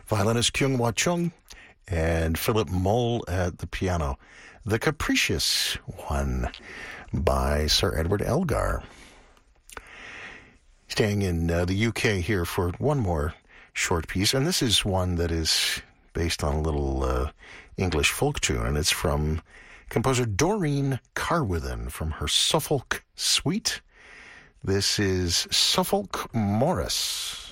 violinist Kyung Wha Chung, and Philip Mole at the piano. The Capricious One by Sir Edward Elgar. Staying in the UK here for one more short piece, and this is one that is based on a little English folk tune, and it's from composer Doreen Carwithen from her Suffolk Suite. This is Suffolk Morris.